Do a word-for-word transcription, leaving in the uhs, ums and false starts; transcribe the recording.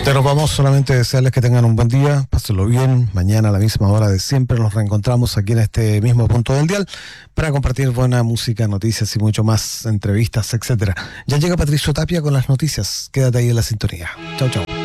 Ya nos vamos, solamente desearles que tengan un buen día, pásenlo bien. Mañana a la misma hora de siempre nos reencontramos aquí en este mismo punto del dial para compartir buena música, noticias y mucho más, entrevistas, etcétera. Ya llega Patricio Tapia con las noticias. Quédate ahí en la sintonía. Chau, chau.